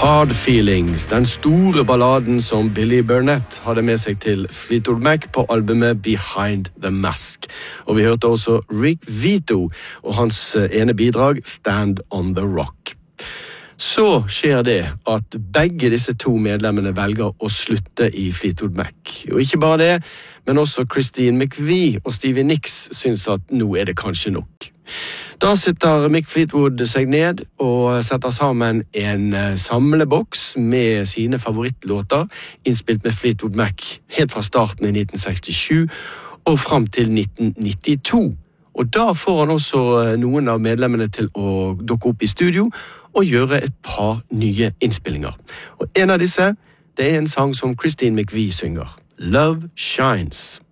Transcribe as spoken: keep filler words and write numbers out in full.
Hard Feelings, den store balladen som Billy Burnett hadde med seg til Fleetwood Mac på albumet Behind the Mask. Og vi hørte også Rick Vito og hans ene bidrag Stand on the Rock. Så skjer det at begge disse to medlemmene velger å slutte i Fleetwood Mac. Og ikke bare det, men også Christine McVie og Stevie Nicks synes at nå er det kanskje nok. Da sitter Mick Fleetwood seg ned og setter sammen en samleboks med sine favorittlåter, innspilt med Fleetwood Mac helt fra starten i nitten sekstisju og frem til nitten nittito. Og da får han også noen av medlemmene til å dukke opp i studio og gjøre et par nye innspillinger. Og en av disse, det er en sang som Christine McVie synger, Love Shines.